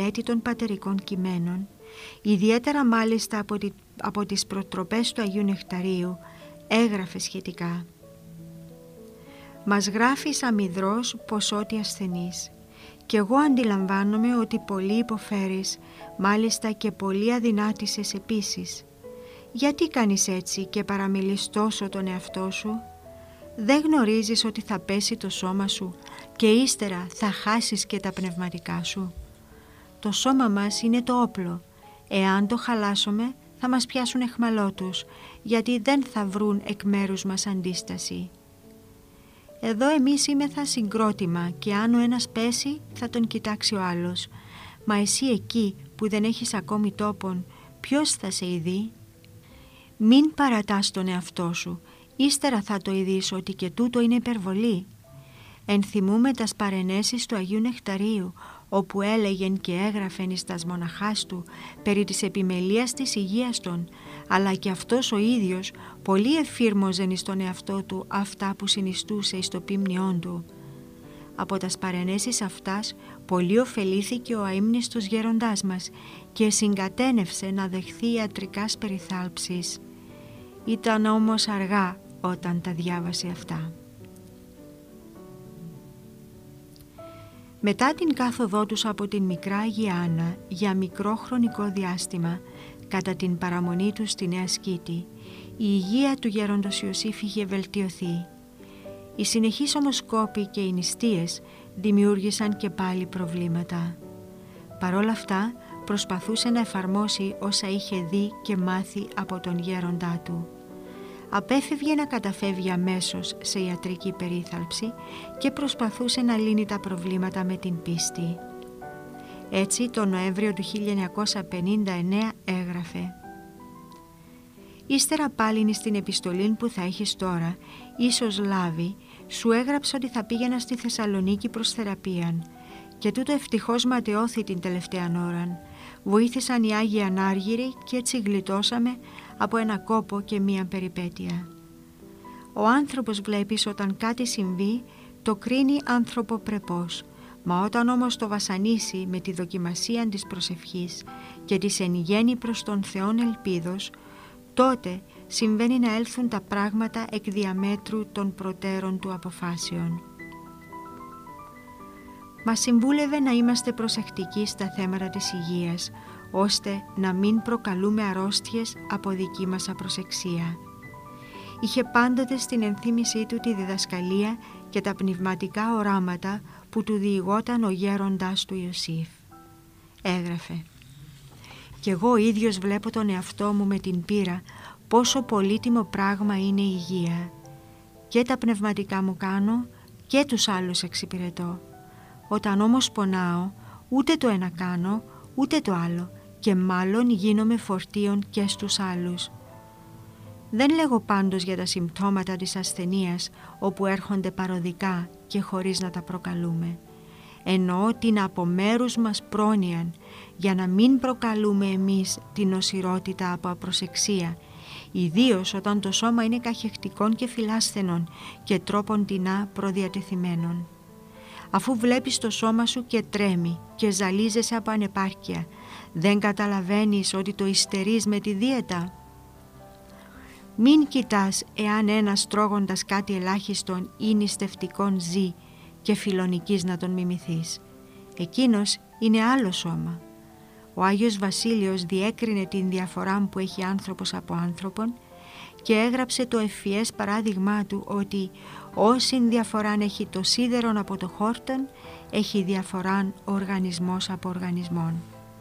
μελέτη των πατερικών κειμένων, ιδιαίτερα μάλιστα από τις προτροπές του Αγίου Νεκταρίου, έγραφε σχετικά. «Μας γράφεις αμυδρός πως ότι ασθενείς, και εγώ αντιλαμβάνομαι ότι πολύ υποφέρεις, μάλιστα και πολύ αδυνάτησες επίσης. Γιατί κάνεις έτσι και παραμιλείς τόσο τον εαυτό σου? Δεν γνωρίζεις ότι θα πέσει το σώμα σου και ύστερα θα χάσεις και τα πνευματικά σου? Το σώμα μας είναι το όπλο. Εάν το χαλάσουμε θα μας πιάσουν αιχμαλώτους, γιατί δεν θα βρουν εκ μέρους μας αντίσταση. Εδώ εμείς είμεθα συγκρότημα και αν ο ένας πέσει θα τον κοιτάξει ο άλλος. Μα εσύ εκεί που δεν έχεις ακόμη τόπον, ποιος θα σε ειδεί? Μην παρατάς τον εαυτό σου, ύστερα θα το ειδείς ότι και τούτο είναι υπερβολή. Ενθυμούμε τας παρενέσεις του Αγίου Νεκταρίου, όπου έλεγεν και έγραφεν εις τας μοναχάς του περί της επιμελείας της υγείας των, αλλά και αυτός ο ίδιος πολύ εφήρμοζεν εις τον εαυτό του αυτά που συνιστούσε εις το ποιμνιόν του. Από τας παρενέσεις αυτάς πολύ ωφελήθηκε ο αείμνηστος γέροντάς μας και συγκατένευσε να δεχθεί ιατρικάς περιθάλψης. Ήταν όμως αργά όταν τα διάβασε αυτά. Μετά την κάθοδό τους από την Μικρά Αγία Άννα για μικρό χρονικό διάστημα, κατά την παραμονή τους στη Νέα Σκήτη, η υγεία του γέροντος Ιωσήφ είχε βελτιωθεί. Οι συνεχείς όμως κόποι και οι νηστείες δημιούργησαν και πάλι προβλήματα. Παρόλα αυτά προσπαθούσε να εφαρμόσει όσα είχε δει και μάθει από τον γέροντά του. Απέφευγε να καταφεύγει αμέσως σε ιατρική περίθαλψη και προσπαθούσε να λύνει τα προβλήματα με την πίστη. Έτσι, τον Νοέμβριο του 1959 έγραφε: «Ύστερα πάλιν στην επιστολή που θα έχεις τώρα, ίσως λάβει, σου έγραψα ότι θα πήγαινα στη Θεσσαλονίκη προς θεραπείαν και τούτο ευτυχώς ματαιώθη την τελευταία ώραν. Βοήθησαν οι Άγιοι Ανάργυροι και έτσι γλιτώσαμε από ένα κόπο και μία περιπέτεια. Ο άνθρωπος, βλέπεις, όταν κάτι συμβεί το κρίνει ανθρωποπρεπώς, μα όταν όμως το βασανίσει με τη δοκιμασία της προσευχής και της εν γέννη προς τον Θεόν ελπίδος, τότε συμβαίνει να έλθουν τα πράγματα εκ διαμέτρου των προτέρων του αποφάσεων». Μας συμβούλευε να είμαστε προσεκτικοί στα θέματα της υγείας, ώστε να μην προκαλούμε αρρώστιες από δική μας απροσεξία. Είχε πάντοτε στην ενθύμησή του τη διδασκαλία και τα πνευματικά οράματα που του διηγόταν ο γέροντάς του Ιωσήφ. Έγραφε: «Κι εγώ ίδιος βλέπω τον εαυτό μου με την πείρα πόσο πολύτιμο πράγμα είναι η υγεία. Και τα πνευματικά μου κάνω και τους άλλους εξυπηρετώ. Όταν όμως πονάω, ούτε το ένα κάνω, ούτε το άλλο, και μάλλον γίνομαι φορτίον και στους άλλους. Δεν λέγω πάντως για τα συμπτώματα της ασθενείας, όπου έρχονται παροδικά και χωρίς να τα προκαλούμε. Εννοώ την από μέρους μας πρόνοιαν, για να μην προκαλούμε εμείς την οσιρότητα από απροσεξία, ιδίως όταν το σώμα είναι καχεκτικών και φιλάσθενων και τρόπον τινά προδιατεθειμένων. Αφού βλέπεις το σώμα σου και τρέμει και ζαλίζεσαι από ανεπάρκεια, δεν καταλαβαίνεις ότι το υστερείς με τη δίαιτα? Μην κοιτάς εάν ένας τρώγοντας κάτι ελάχιστον ή νηστευτικόν ζει και φιλονικής να τον μιμηθείς. Εκείνος είναι άλλο σώμα. Ο Άγιος Βασίλειος διέκρινε την διαφορά που έχει άνθρωπος από άνθρωπον και έγραψε το ευφυές παράδειγμά του ότι όσην διαφοράν έχει το σίδερον από το χόρτον, έχει διαφοράν ο οργανισμός από οργανισμόν.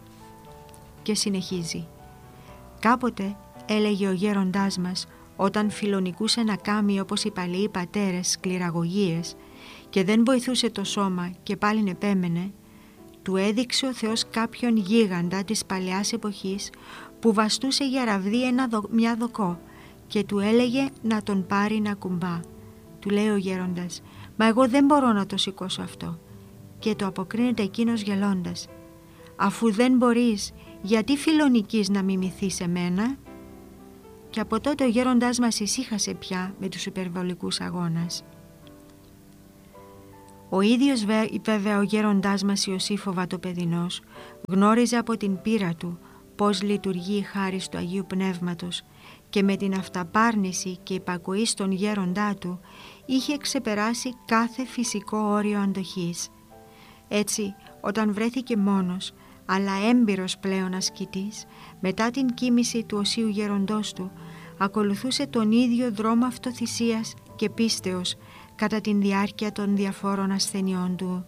Και συνεχίζει: «Κάποτε, έλεγε ο γέροντάς μας, όταν φιλονικούσε να κάμει όπως οι παλαιοί πατέρες σκληραγωγίες και δεν βοηθούσε το σώμα και πάλιν επέμενε, του έδειξε ο Θεός κάποιον γίγαντα της παλαιάς εποχής που βαστούσε για ραβδί μια δοκό και του έλεγε να τον πάρει να κουμπά. Του λέει ο γέροντας: «Μα εγώ δεν μπορώ να το σηκώσω αυτό». Και το αποκρίνεται εκείνος γελώντας: «Αφού δεν μπορείς, γιατί φιλονικής να μιμηθείς εμένα?» Και από τότε ο γέροντάς μας ησύχασε πια με τους υπερβολικούς αγώνας. Ο ίδιος βέβαια ο γέροντάς μας Ιωσήφ ο Βατοπεδινός γνώριζε από την πείρα του πώς λειτουργεί η χάρις του Αγίου Πνεύματος και με την αυταπάρνηση και υπακοή στον γέροντά του είχε ξεπεράσει κάθε φυσικό όριο αντοχής. Έτσι, όταν βρέθηκε μόνος, αλλά έμπειρος πλέον ασκητής, μετά την κοίμηση του οσίου γέροντός του, ακολουθούσε τον ίδιο δρόμο αυτοθυσίας και πίστεως κατά την διάρκεια των διαφόρων ασθενειών του.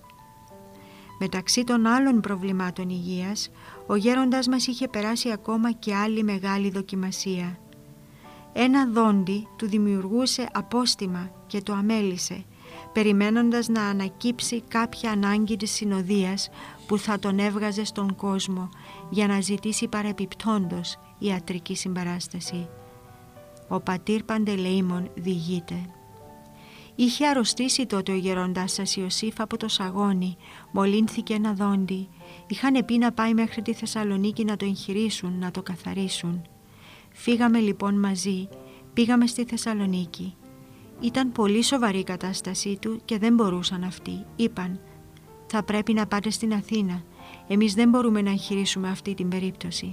Μεταξύ των άλλων προβλημάτων υγείας, ο γέροντας μας είχε περάσει ακόμα και άλλη μεγάλη δοκιμασία. Ένα δόντι του δημιουργούσε απόστημα και το αμέλησε, περιμένοντας να ανακύψει κάποια ανάγκη της συνοδείας που θα τον έβγαζε στον κόσμο για να ζητήσει παρεπιπτόντος ιατρική συμπαράσταση. Ο πατήρ Παντελεήμων διηγείται: «Είχε αρρωστήσει τότε ο γεροντάς σας Ιωσήφ από το σαγόνι, μολύνθηκε ένα δόντι. Είχαν πει να πάει μέχρι τη Θεσσαλονίκη να το εγχειρήσουν, να το καθαρίσουν. Φύγαμε λοιπόν μαζί, πήγαμε στη Θεσσαλονίκη. Ήταν πολύ σοβαρή η κατάστασή του και δεν μπορούσαν αυτοί. Είπαν, θα πρέπει να πάτε στην Αθήνα, εμείς δεν μπορούμε να εγχειρήσουμε αυτή την περίπτωση.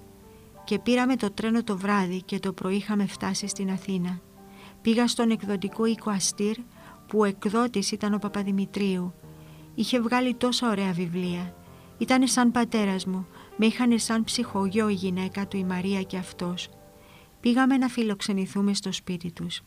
Και πήραμε το τρένο το βράδυ και το πρωί είχαμε φτάσει στην Αθήνα. Πήγα στον εκδοτικό οίκο Αστήρ, που ο εκδότης ήταν ο Παπαδημητρίου. Είχε βγάλει τόσα ωραία βιβλία. Ήτανε σαν πατέρας μου, με είχανε σαν ψυχογιό η γυναίκα του, η Μαρία και αυτός. Πήγαμε να φιλοξενηθούμε στο σπίτι τους.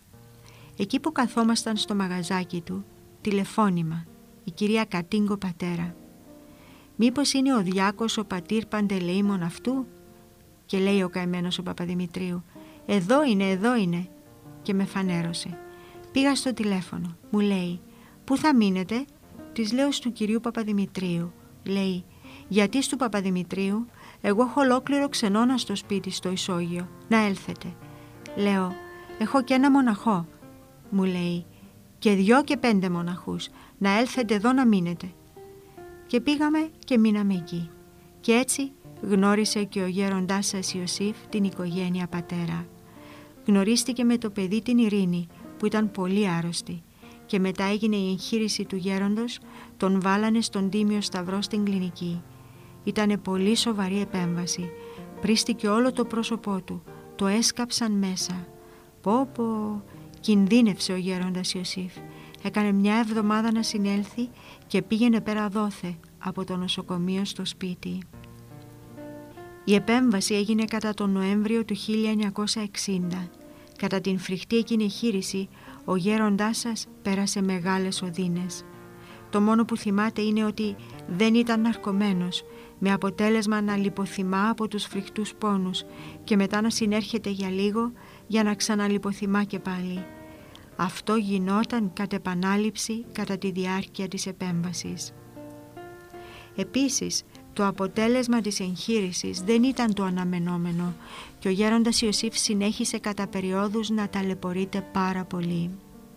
Εκεί που καθόμασταν στο μαγαζάκι του, τηλεφώνημα, η κυρία Κατίγκο πατέρα. «Μήπως είναι ο διάκος ο πατήρ Παντελεήμων αυτού?» Και λέει ο καημένος ο Παπαδημητρίου, εδώ είναι» και με φανέρωσε. Πήγα στο τηλέφωνο, μου λέει, «Πού θα μείνετε?» Της λέω «Στου κυρίου Παπαδημητρίου». Λέει, «Γιατί στου Παπαδημητρίου? Εγώ έχω ολόκληρο ξενώνα στο σπίτι στο ισόγειο, να έλθετε». Λέω, «Έχω και ένα μοναχό». Μου λέει, «Και 2 και 5 μοναχούς, να έλθετε εδώ να μείνετε». Και πήγαμε και μείναμε εκεί. Και έτσι γνώρισε και ο γέροντάς σας Ιωσήφ την οικογένεια πατέρα. Γνωρίστηκε με το παιδί την Ειρήνη, που ήταν πολύ άρρωστη, και μετά έγινε η εγχείρηση του γέροντος, τον βάλανε στον Τίμιο Σταυρό στην κλινική. Ήτανε πολύ σοβαρή επέμβαση, πρίστηκε όλο το πρόσωπό του, το έσκαψαν μέσα. Πω, κινδύνευσε ο γέροντας Ιωσήφ. Έκανε 1 εβδομάδα να συνέλθει και πήγαινε πέρα δόθε από το νοσοκομείο στο σπίτι. Η επέμβαση έγινε κατά τον Νοέμβριο του 1960. Κατά την φρικτή εκείνη εγχείρηση, ο γέροντάς σας πέρασε μεγάλες οδύνες. Το μόνο που θυμάται είναι ότι δεν ήταν ναρκωμένος, με αποτέλεσμα να λιποθυμά από τους φρικτούς πόνους και μετά να συνέρχεται για λίγο για να ξαναλιποθυμά και πάλι. Αυτό γινόταν κατ' επανάληψη κατά τη διάρκεια της επέμβασης. Επίσης, το αποτέλεσμα της εγχείρησης δεν ήταν το αναμενόμενο και ο γέροντας Ιωσήφ συνέχισε κατά περιόδους να ταλαιπωρείται πάρα πολύ.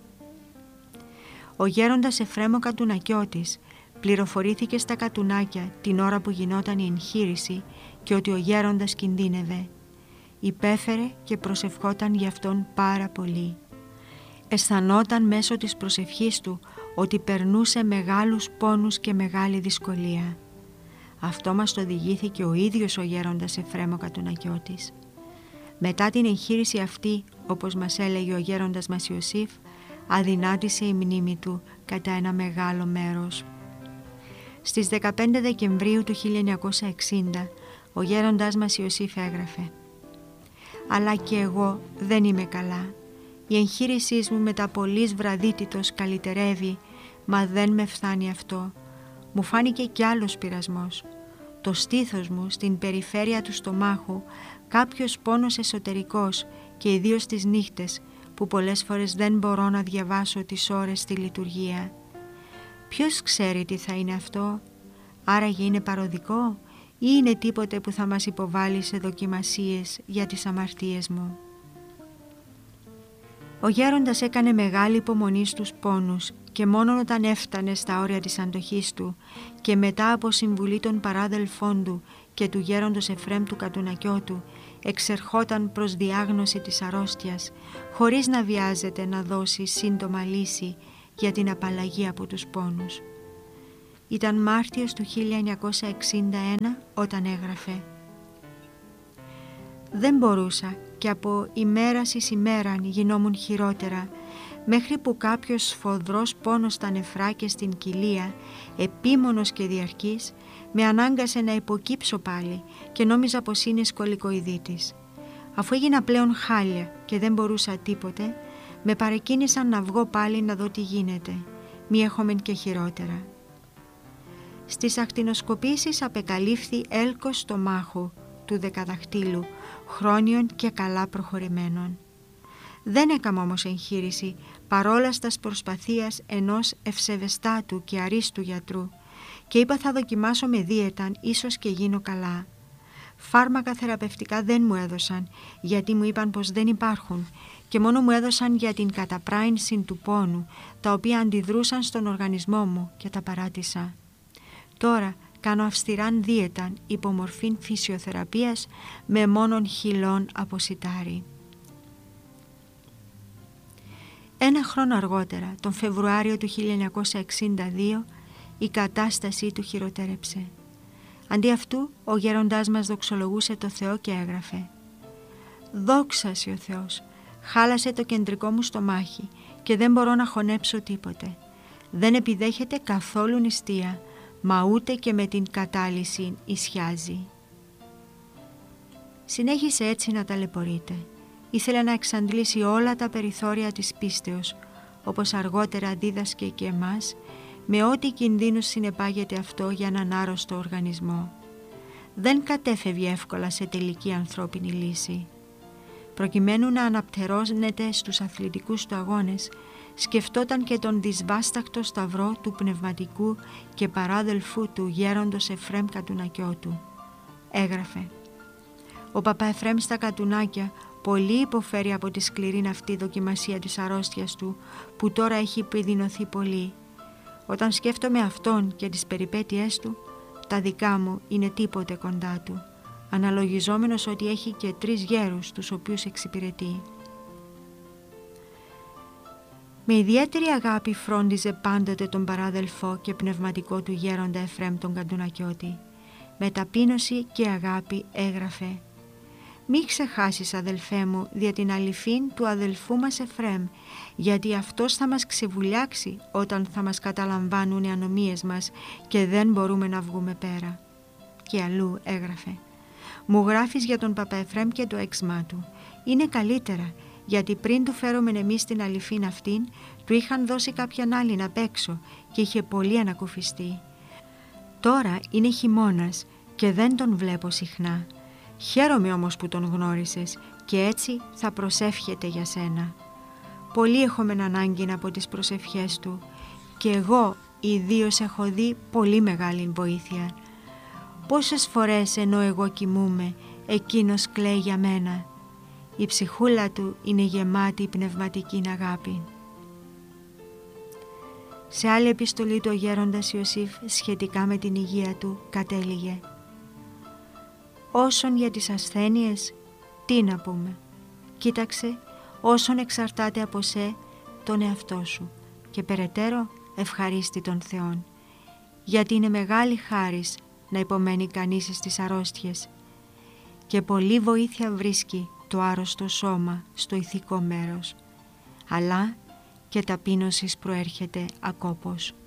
Ο γέροντας Εφρέμο Κατουνακιώτης πληροφορήθηκε στα Κατουνάκια την ώρα που γινόταν η εγχείρηση και ότι ο γέροντας κινδύνευε. Υπέφερε και προσευχόταν γι' αυτόν πάρα πολύ. Αισθανόταν μέσω της προσευχής του ότι περνούσε μεγάλους πόνους και μεγάλη δυσκολία. Αυτό μας το διηγήθηκε ο ίδιος ο γέροντας Εφρέμο Κατουνακιώτης. Μετά την εγχείρηση αυτή, όπως μας έλεγε ο γέροντας μας Ιωσήφ, αδυνάτησε η μνήμη του κατά ένα μεγάλο μέρος. Στις 15 Δεκεμβρίου του 1960, ο γέροντας μας Ιωσήφ έγραφε «Αλλά και εγώ δεν είμαι καλά. Η εγχείρησή μου με τα πολλής βραδύτητος καλυτερεύει, μα δεν με φθάνει αυτό. Μου φάνηκε κι άλλος πειρασμός. Το στήθος μου, στην περιφέρεια του στομάχου, κάποιος πόνος εσωτερικός και ιδίως τις νύχτες, που πολλές φορές δεν μπορώ να διαβάσω τις ώρες στη λειτουργία. Ποιος ξέρει τι θα είναι αυτό? Άραγε είναι παροδικό ή είναι τίποτε που θα μας υποβάλει σε δοκιμασίες για τις αμαρτίες μου?» Ο γέροντας έκανε μεγάλη υπομονή στους πόνους και μόνο όταν έφτανε στα όρια της αντοχής του και μετά από συμβουλή των παράδελφών του και του γέροντος Εφρέμ του Κατουνακιώτου εξερχόταν προς διάγνωση της αρρώστιας, χωρίς να βιάζεται να δώσει σύντομα λύση για την απαλλαγή από τους πόνους. Ήταν Μάρτιος του 1961 όταν έγραφε «Δεν μπορούσα και από ημέρας εις ημέραν γινόμουν χειρότερα, μέχρι που κάποιος σφοδρός πόνος στα νεφρά και στην κοιλία, επίμονος και διαρκής, με ανάγκασε να υποκύψω πάλι και νόμιζα πως είναι σκολικοειδίτης. Αφού έγινα πλέον χάλια και δεν μπορούσα τίποτε, με παρεκκίνησαν να βγω πάλι να δω τι γίνεται, μη έχομεν και χειρότερα. Στις ακτινοσκοπήσεις απεκαλύφθη έλκος στομάχου του δεκαδαχτύλου, χρόνιων και καλά προχωρημένων. Δεν έκαμα όμως εγχείρηση παρόλα στας προσπαθίας ενός ευσεβεστάτου και αρίστου γιατρού και είπα θα δοκιμάσω με δίαιταν, ίσως και γίνω καλά. Φάρμακα θεραπευτικά δεν μου έδωσαν γιατί μου είπαν πως δεν υπάρχουν και μόνο μου έδωσαν για την καταπράινση του πόνου, τα οποία αντιδρούσαν στον οργανισμό μου και τα παράτησα. Τώρα κάνω αυστηράν δίαιταν υπό μορφήν φυσιοθεραπείας με μόνον χυλών από σιτάρι. Ένα χρόνο αργότερα, τον Φεβρουάριο του 1962, η κατάστασή του χειροτέρεψε. Αντί αυτού, ο γέροντάς μας δοξολογούσε το Θεό και έγραφε «Δόξασι ο Θεός, χάλασε το κεντρικό μου στομάχι και δεν μπορώ να χωνέψω τίποτε. Δεν επιδέχεται καθόλου νηστεία, μα ούτε και με την κατάλυση ισιάζει». Συνέχισε έτσι να ταλαιπωρείται. Ήθελε να εξαντλήσει όλα τα περιθώρια της πίστεως, όπως αργότερα δίδασκε και εμάς, με ό,τι κινδύνους συνεπάγεται αυτό για έναν άρρωστο οργανισμό. Δεν κατέφευγε εύκολα σε τελική ανθρώπινη λύση. Προκειμένου να αναπτερώνεται στους αθλητικούς του αγώνες, σκεφτόταν και τον δυσβάσταχτο σταυρό του πνευματικού και παράδελφου του γέροντος Εφραίμ Κατουνακιώτου. Έγραφε «Ο Παπά Εφραίμ στα Κατουνάκια πολύ υποφέρει από τη σκληρή αυτή δοκιμασία της αρρώστιας του, που τώρα έχει επιδεινωθεί πολύ. Όταν σκέφτομαι αυτόν και τις περιπέτειές του, τα δικά μου είναι τίποτε κοντά του, αναλογιζόμενος ότι έχει και 3 γέρους τους οποίους εξυπηρετεί». Με ιδιαίτερη αγάπη φρόντιζε πάντοτε τον παράδελφο και πνευματικό του γέροντα Εφραίμ τον Κατουνακιώτη. Με ταπείνωση και αγάπη έγραφε «Μη ξεχάσεις, αδελφέ μου, δια την αληθήν του αδελφού μας Εφραίμ, γιατί αυτός θα μας ξεβουλιάξει όταν θα μας καταλαμβάνουν οι ανομίες μας και δεν μπορούμε να βγούμε πέρα». Και αλλού έγραφε «Μου γράφεις για τον Παπά Εφραίμ και το έξμά του. Είναι καλύτερα, γιατί πριν του φέρομεν εμείς την αληθήν αυτήν, του είχαν δώσει κάποιαν άλλην απ' έξω και είχε πολύ ανακουφιστεί. Τώρα είναι χειμώνας και δεν τον βλέπω συχνά. Χαίρομαι όμως που τον γνώρισες και έτσι θα προσεύχεται για σένα. Πολύ έχομεν ανάγκη από τις προσευχές του και εγώ ιδίως έχω δει πολύ μεγάλη βοήθεια. Πόσες φορές ενώ εγώ κοιμούμαι, εκείνος κλαίει για μένα. Η ψυχούλα του είναι γεμάτη πνευματική αγάπη». Σε άλλη επιστολή του ο γέροντας Ιωσήφ σχετικά με την υγεία του κατέληγε «Όσον για τις ασθένειες, τι να πούμε. Κοίταξε όσον εξαρτάται από σε τον εαυτό σου και περαιτέρω ευχαρίστη τον Θεόν, γιατί είναι μεγάλη χάρις να υπομένει κανείς στις αρρώστιες και πολλή βοήθεια βρίσκει το άρρωστο σώμα στο ηθικό μέρος, αλλά και ταπείνωσης προέρχεται ακόπως».